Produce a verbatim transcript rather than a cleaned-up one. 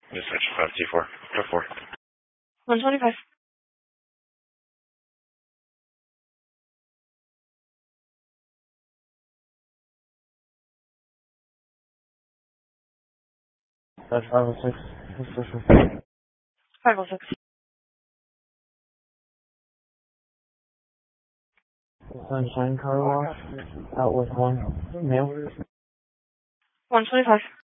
Dispatch five T four. Go four. one twenty-five. That's five oh six. Position. five oh six. Sunshine Car Wash. Out with one male. one twenty-five.